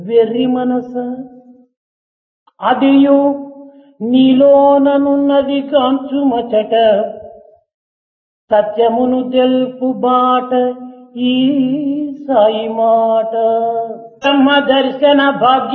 వెర్రి మనస అదియు నీలోననున్నది కాంచుమచట సత్యమును తెలుపు బాట ఈ సాయి మాట బ్రహ్మ దర్శన భాగ్య